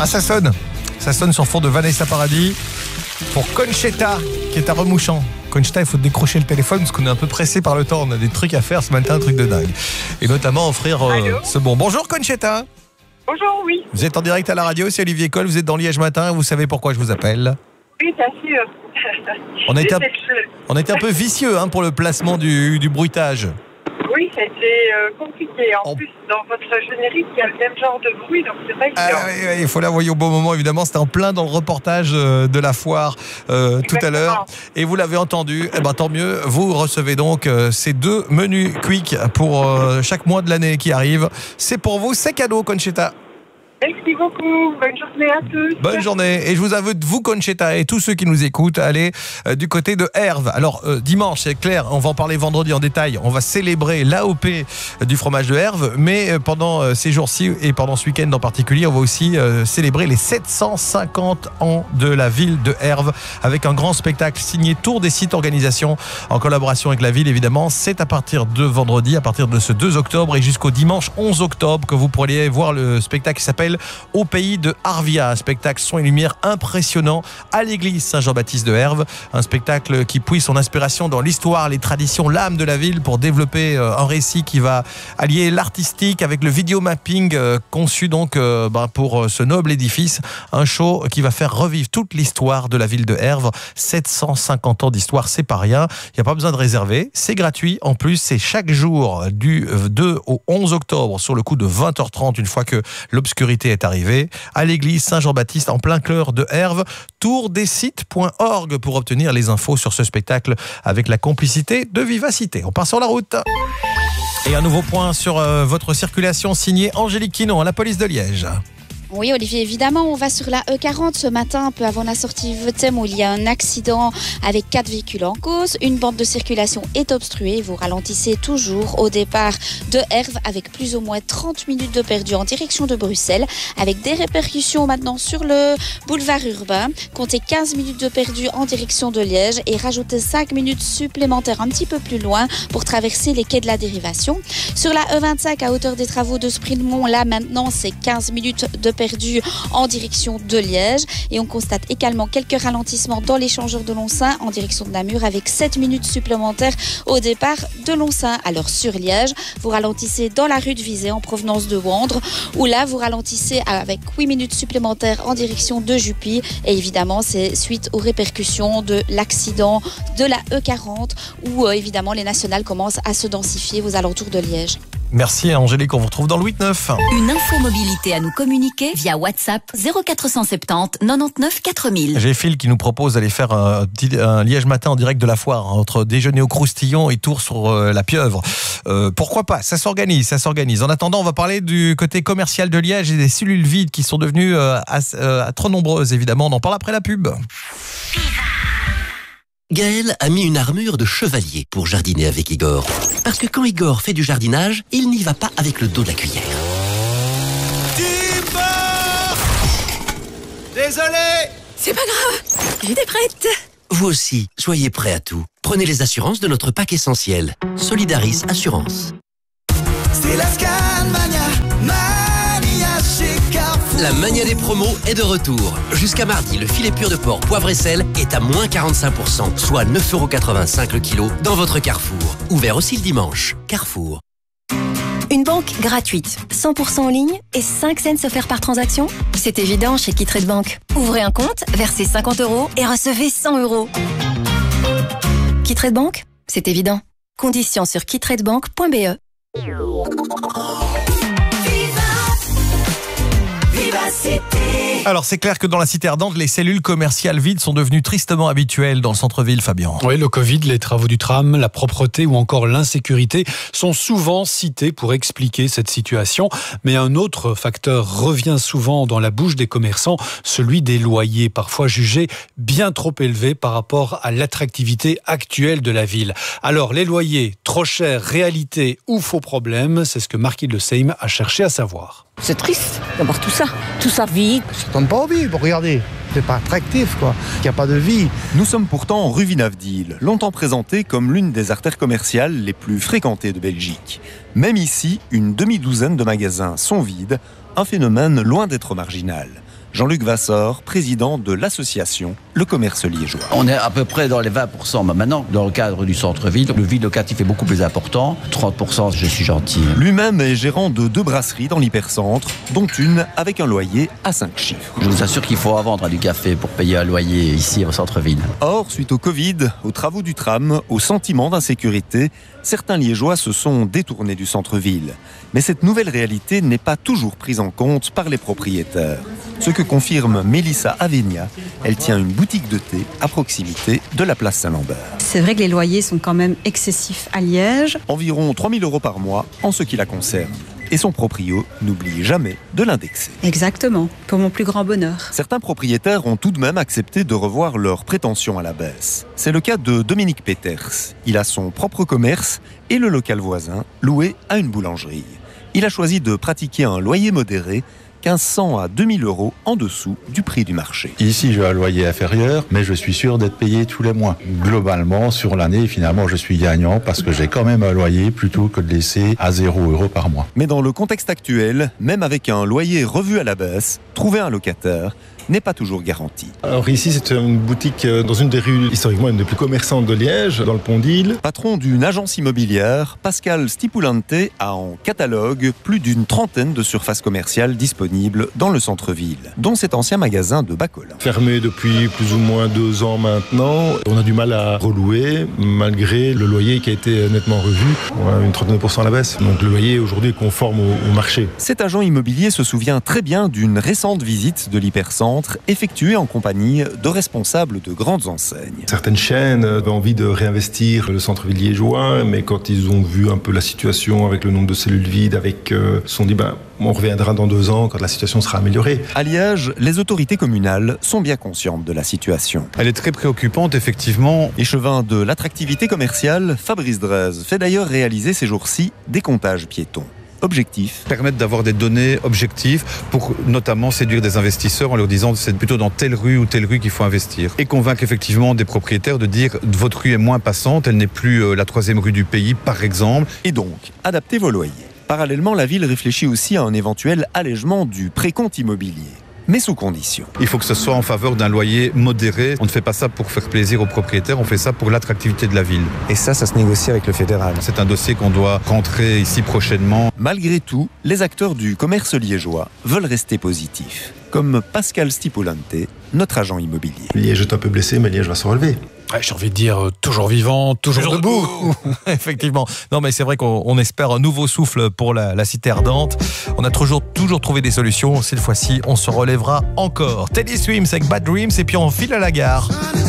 Ah, ça sonne sur fond de Vanessa Paradis pour Conchetta qui est à Remouchant. Conchetta, il faut décrocher le téléphone parce qu'on est un peu pressé par le temps. On a des trucs à faire ce matin, un truc de dingue. Et notamment offrir ce bon. Bonjour Conchetta. Bonjour, oui. Vous êtes en direct à la radio, c'est Olivier Coll, vous êtes dans Liège Matin, vous savez pourquoi je vous appelle. Oui, bien sûr. On était un peu vicieux pour le placement du bruitage. Oui, c'était compliqué. En plus, dans votre générique, il y a le même genre de bruit, donc c'est pas évident. Il faut l'envoyer au bon moment, évidemment. C'était en plein dans le reportage de la foire tout à l'heure. Et vous l'avez entendu, tant mieux. Vous recevez donc ces 2 menus quick pour chaque mois de l'année qui arrive. C'est pour vous, c'est cadeau, Conchetta. Merci beaucoup. Bonne journée à tous. Bonne journée. Et je vous invite, vous, Conchetta, et tous ceux qui nous écoutent, à aller du côté de Herve. Alors, dimanche, c'est clair, on va en parler vendredi en détail. On va célébrer l'AOP du fromage de Herve. Mais pendant ces jours-ci et pendant ce week-end en particulier, on va aussi célébrer les 750 ans de la ville de Herve avec un grand spectacle signé Tour des sites organisation en collaboration avec la ville, évidemment. C'est à partir de vendredi, à partir de ce 2 octobre et jusqu'au dimanche 11 octobre que vous pourriez voir le spectacle qui s'appelle Au pays de Arvia, un spectacle son et lumière impressionnant à l'église Saint-Jean-Baptiste de Herve, un spectacle qui puise son inspiration dans l'histoire, les traditions, l'âme de la ville pour développer un récit qui va allier l'artistique avec le vidéomapping conçu donc pour ce noble édifice, un show qui va faire revivre toute l'histoire de la ville de Herve. 750 ans d'histoire, c'est pas rien, il n'y a pas besoin de réserver, c'est gratuit, en plus c'est chaque jour du 2 au 11 octobre sur le coup de 20h30 une fois que l'obscurité est arrivée, à l'église Saint-Jean-Baptiste en plein cœur de Herve. Tourdesites.org pour obtenir les infos sur ce spectacle avec la complicité de Vivacité. On part sur la route. Et un nouveau point sur votre circulation signé Angélique Quinon à la police de Liège. Oui, Olivier, évidemment, on va sur la E40 ce matin, un peu avant la sortie Vetem, où il y a un accident avec 4 véhicules en cause. Une bande de circulation est obstruée. Vous ralentissez toujours au départ de Herve avec plus ou moins 30 minutes de perdu en direction de Bruxelles, avec des répercussions maintenant sur le boulevard urbain. Comptez 15 minutes de perdu en direction de Liège et rajoutez 5 minutes supplémentaires un petit peu plus loin pour traverser les quais de la dérivation. Sur la E25, à hauteur des travaux de Sprindmont, là maintenant, c'est 15 minutes de perdu en direction de Liège et on constate également quelques ralentissements dans l'échangeur de Lonsin en direction de Namur avec 7 minutes supplémentaires au départ de Lonsin. Alors sur Liège, vous ralentissez dans la rue de Vizé en provenance de Wandre où là vous ralentissez avec 8 minutes supplémentaires en direction de Jupy et évidemment c'est suite aux répercussions de l'accident de la E40 où évidemment les nationales commencent à se densifier aux alentours de Liège. Merci Angélique, on vous retrouve dans le 8-9. Une info mobilité à nous communiquer via WhatsApp 0470 99 4000. J'ai Phil qui nous propose d'aller faire un Liège Matin en direct de la foire, entre déjeuner au croustillon et tour sur la pieuvre. Pourquoi pas, ça s'organise. En attendant, on va parler du côté commercial de Liège et des cellules vides qui sont devenues trop nombreuses, évidemment. On en parle après la pub. Gaël a mis une armure de chevalier pour jardiner avec Igor. Parce que quand Igor fait du jardinage, il n'y va pas avec le dos de la cuillère. Désolé. C'est pas grave, j'étais prête. Vous aussi, soyez prêts à tout. Prenez les assurances de notre pack essentiel. Solidaris Assurance. C'est la Scanmania, Mania chez Carrefour. La mania des promos est de retour. Jusqu'à mardi, le filet pur de porc poivre et sel est à moins 45%, soit 9,85€ le kilo dans votre Carrefour. Ouvert aussi le dimanche. Carrefour. Une banque gratuite, 100% en ligne et 5 cents offerts par transaction? C'est évident chez Kittrade Bank. Ouvrez un compte, versez 50€ et recevez 100€. Kittrade Bank, c'est évident. Conditions sur kittradebank.be. Alors c'est clair que dans la cité ardente, les cellules commerciales vides sont devenues tristement habituelles dans le centre-ville, Fabien. Oui, le Covid, les travaux du tram, la propreté ou encore l'insécurité sont souvent cités pour expliquer cette situation. Mais un autre facteur revient souvent dans la bouche des commerçants, celui des loyers, parfois jugés bien trop élevés par rapport à l'attractivité actuelle de la ville. Alors les loyers, trop chers, réalité ou faux problème, c'est ce que Marquis de Seym a cherché à savoir. C'est triste d'avoir tout ça vide. Ça donne pas envie, regardez, c'est pas attractif quoi, il n'y a pas de vie. Nous sommes pourtant en rue Vinavdil, longtemps présentée comme l'une des artères commerciales les plus fréquentées de Belgique. Même ici, une demi-douzaine de magasins sont vides, un phénomène loin d'être marginal. Jean-Luc Vassor, président de l'association Le Commerce Liégeois. On est à peu près dans les 20%. Mais maintenant, dans le cadre du centre-ville, le vide locatif est beaucoup plus important. 30%, je suis gentil. Lui-même est gérant de 2 brasseries dans l'hypercentre, dont une avec un loyer à 5 chiffres. Je vous assure qu'il faut vendre du café pour payer un loyer ici au centre-ville. Or, suite au Covid, aux travaux du tram, au sentiment d'insécurité, certains Liégeois se sont détournés du centre-ville. Mais cette nouvelle réalité n'est pas toujours prise en compte par les propriétaires. Ce que confirme Mélissa Avenia. Elle tient une boutique de thé à proximité de la place Saint-Lambert. C'est vrai que les loyers sont quand même excessifs à Liège. Environ 3 000 € par mois en ce qui la concerne. Et son proprio n'oublie jamais de l'indexer. Exactement, pour mon plus grand bonheur. Certains propriétaires ont tout de même accepté de revoir leurs prétentions à la baisse. C'est le cas de Dominique Peters. Il a son propre commerce et le local voisin loué à une boulangerie. Il a choisi de pratiquer un loyer modéré, 1500 à 2000 € en dessous du prix du marché. Ici, j'ai un loyer inférieur, mais je suis sûr d'être payé tous les mois. Globalement, sur l'année, finalement, je suis gagnant parce que j'ai quand même un loyer plutôt que de laisser à 0 € par mois. Mais dans le contexte actuel, même avec un loyer revu à la baisse, trouver un locataire n'est pas toujours garanti. Alors ici, c'est une boutique dans une des rues historiquement une des plus commerçantes de Liège, dans le Pont d'Île. Patron d'une agence immobilière, Pascal Stipulante a en catalogue plus d'une trentaine de surfaces commerciales disponibles dans le centre-ville, dont cet ancien magasin de Bacolin. Fermé depuis plus ou moins 2 ans maintenant, on a du mal à relouer, malgré le loyer qui a été nettement revu, une 39% à la baisse. Donc le loyer aujourd'hui est conforme au marché. Cet agent immobilier se souvient très bien d'une récente visite de l'hypercentre effectuée en compagnie de responsables de grandes enseignes. Certaines chaînes avaient envie de réinvestir le centre-ville liégeois, mais quand ils ont vu un peu la situation avec le nombre de cellules vides, se sont dit on reviendra dans 2 ans quand la situation sera améliorée. À Liège, les autorités communales sont bien conscientes de la situation. Elle est très préoccupante, effectivement. Échevin de l'attractivité commerciale, Fabrice Drez fait d'ailleurs réaliser ces jours-ci des comptages piétons. Objectif. Permettre d'avoir des données objectives pour notamment séduire des investisseurs en leur disant c'est plutôt dans telle rue ou telle rue qu'il faut investir. Et convaincre effectivement des propriétaires de dire votre rue est moins passante, elle n'est plus la 3e rue du pays par exemple. Et donc, adapter vos loyers. Parallèlement, la ville réfléchit aussi à un éventuel allègement du précompte immobilier. Mais sous condition. Il faut que ce soit en faveur d'un loyer modéré. On ne fait pas ça pour faire plaisir aux propriétaires, on fait ça pour l'attractivité de la ville. Et ça se négocie avec le fédéral. C'est un dossier qu'on doit rentrer ici prochainement. Malgré tout, les acteurs du commerce liégeois veulent rester positifs. Comme Pascal Stipulante, notre agent immobilier. Liège est un peu blessé, mais Liège va se relever. J'ai envie de dire toujours vivant, toujours debout. Effectivement. Non, mais c'est vrai qu'on espère un nouveau souffle pour la cité ardente. On a toujours trouvé des solutions. Cette fois-ci, on se relèvera encore. Teddy Swims avec Bad Dreams et puis on file à la gare.